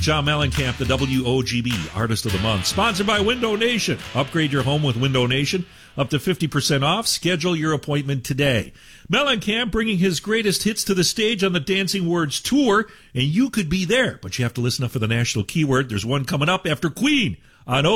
John Mellencamp, the WOGB Artist of the Month. Sponsored by Window Nation. Upgrade your home with Window Nation. Up to 50% off. Schedule your appointment today. Mellencamp bringing his greatest hits to the stage on the Dancing Words Tour. And you could be there, but you have to listen up for the national keyword. There's one coming up after Queen on